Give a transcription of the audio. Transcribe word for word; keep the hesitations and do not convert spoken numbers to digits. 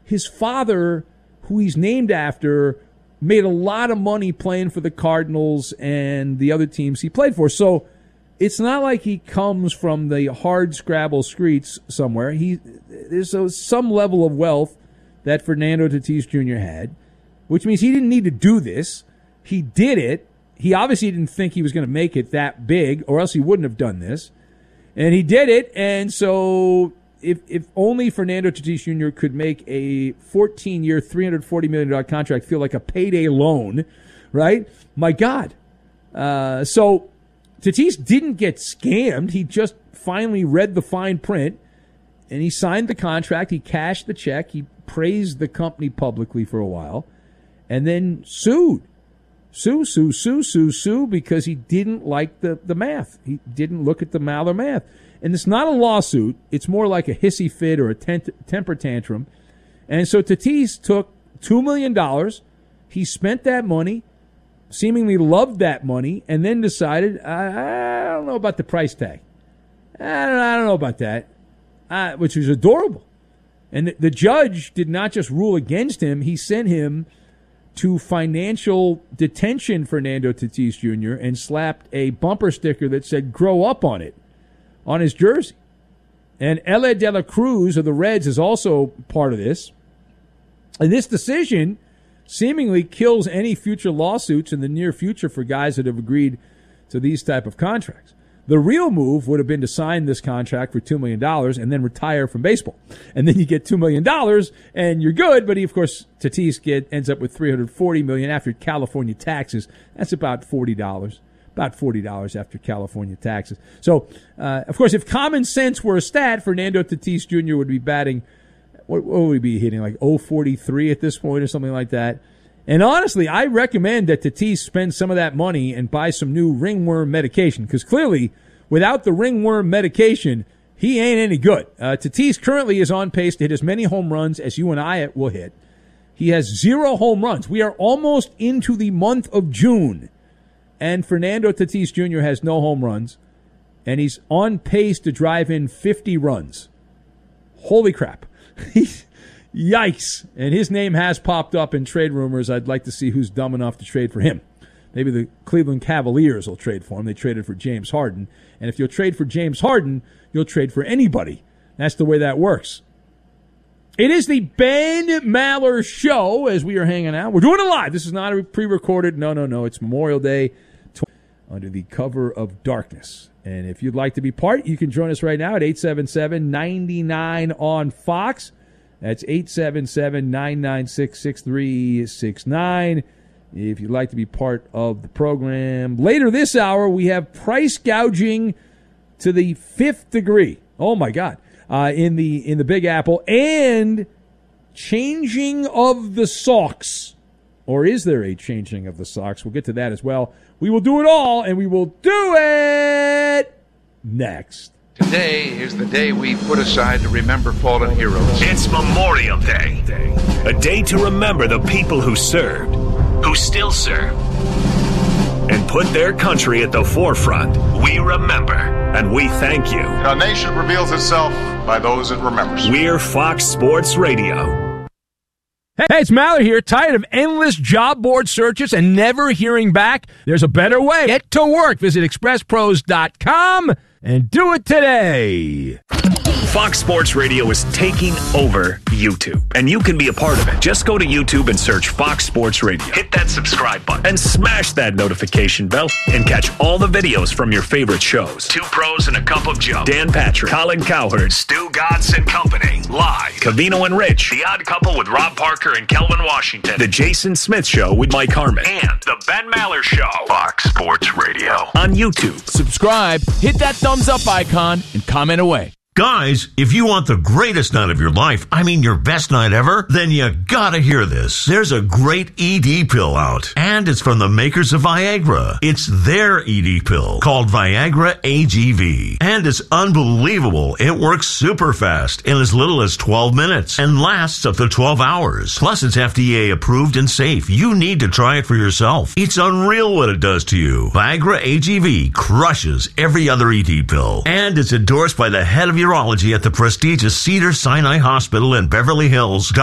his father, who he's named after, made a lot of money playing for the Cardinals and the other teams he played for. So it's not like he comes from the hard scrabble streets somewhere. He There's a, some level of wealth that Fernando Tatis Junior had, which means he didn't need to do this. He did it. He obviously didn't think he was going to make it that big, or else he wouldn't have done this. And he did it, and so if if only Fernando Tatis Junior could make a fourteen-year, three hundred forty million dollars contract feel like a payday loan, right? My God. Uh, so Tatis didn't get scammed. He just finally read the fine print, and he signed the contract. He cashed the check. He praised the company publicly for a while, and then sued. Sue, sue, sue, sue, sue, because he didn't like the, the math. He didn't look at the Maller math. And it's not a lawsuit. It's more like a hissy fit or a tent, temper tantrum. And so Tatis took two million dollars. He spent that money, seemingly loved that money, and then decided, I, I don't know about the price tag. I don't, I don't know about that, uh, which was adorable. And the, the judge did not just rule against him. He sent him to financial detention, Fernando Tatis Junior, and slapped a bumper sticker that said grow up on it on his jersey. And Ellie De La Cruz of the Reds is also part of this. And this decision seemingly kills any future lawsuits in the near future for guys that have agreed to these type of contracts. The real move would have been to sign this contract for two million dollars and then retire from baseball. And then you get two million dollars and you're good, but he, of course, Tatis get, ends up with three hundred forty million dollars after California taxes. That's about forty dollars. About forty dollars after California taxes. So, uh, of course, if common sense were a stat, Fernando Tatis Junior would be batting, what, what would he be hitting, like oh forty-three at this point or something like that. And honestly, I recommend that Tatis spend some of that money and buy some new ringworm medication, because clearly, without the ringworm medication, he ain't any good. Uh, Tatis currently is on pace to hit as many home runs as you and I will hit. He has zero home runs. We are almost into the month of June, and Fernando Tatis Junior has no home runs, and he's on pace to drive in fifty runs. Holy crap. Yikes. And his name has popped up in trade rumors. I'd like to see who's dumb enough to trade for him. Maybe the Cleveland Cavaliers will trade for him. They traded for James Harden. And if you'll trade for James Harden, you'll trade for anybody. That's the way that works. It is the Ben Maller Show as we are hanging out. We're doing it live. This is not a pre-recorded. No, no, no. It's Memorial Day under the cover of darkness. And if you'd like to be part, you can join us right now at eight seven seven, nine nine on Fox. That's eight seven seven, nine nine six, six three six nine. If you'd like to be part of the program. Later this hour, we have price gouging to the fifth degree. Oh, my God. Uh, in the in the Big Apple. And changing of the socks. Or is there a changing of the socks? We'll get to that as well. We will do it all, and we will do it next. Today is the day we put aside to remember fallen heroes. It's Memorial Day. A day to remember the people who served, who still serve, and put their country at the forefront. We remember, and we thank you. A nation reveals itself by those it remembers. We're Fox Sports Radio. Hey, it's Maller here. Tired of endless job board searches and never hearing back? There's a better way. Get to work. Visit express pros dot com and do it today. Fox Sports Radio is taking over YouTube, and you can be a part of it. Just go to YouTube and search Fox Sports Radio. Hit that subscribe button and smash that notification bell and catch all the videos from your favorite shows. Two Pros and a Cup of Joe. Dan Patrick, Colin Cowherd, Stu Godson Company, Live, Covino and Rich, The Odd Couple with Rob Parker and Kelvin Washington, The Jason Smith Show with Mike Harmon, and The Ben Maller Show. Fox Sports Radio on YouTube. Subscribe, hit that thumbs up icon, and comment away. Guys, if you want the greatest night of your life, I mean your best night ever, then you gotta hear this. There's a great E D pill out, and it's from the makers of Viagra. It's their E D pill called Viagra A G V, and it's unbelievable. It works super fast in as little as twelve minutes and lasts up to twelve hours. Plus, it's F D A approved and safe. You need to try it for yourself. It's unreal what it does to you. Viagra A G V crushes every other E D pill, and it's endorsed by the head of your urology at the prestigious Cedar-Sinai Hospital in Beverly Hills.